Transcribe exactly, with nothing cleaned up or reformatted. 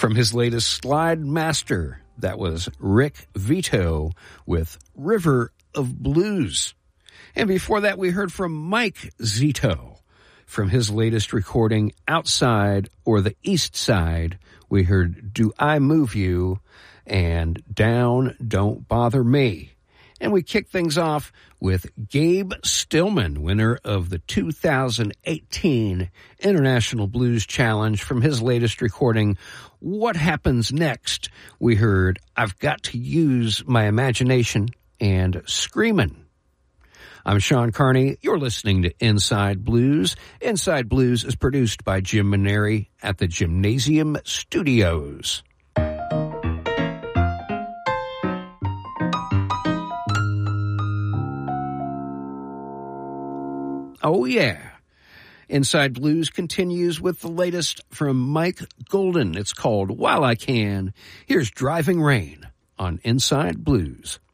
From his latest Slide Master, that was Rick Vito with River of Blues. And before that, we heard from Mike Zito. From his latest recording, Outside or the East Side, we heard Do I Move You and Down, Don't Bother Me. And we kick things off with Gabe Stillman, winner of the two thousand eighteen International Blues Challenge. From his latest recording, What Happens Next, we heard I've Got to Use My Imagination and Screamin'. I'm Sean Carney. You're listening to Inside Blues. Inside Blues is produced by Jim Maneri at the Gymnasium Studios. Oh, yeah. Inside Blues continues with the latest from Mike Golden. It's called While I Can. Here's Driving Rain on Inside Blues.